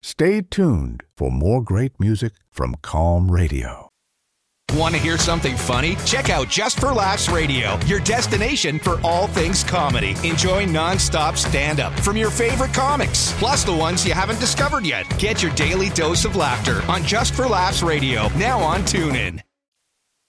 Stay tuned for more great music from Calm Radio. Want to hear something funny? Check out Just for Laughs Radio, your destination for all things comedy. Enjoy nonstop stand-up from your favorite comics, plus the ones you haven't discovered yet. Get your daily dose of laughter on Just for Laughs Radio, now on TuneIn.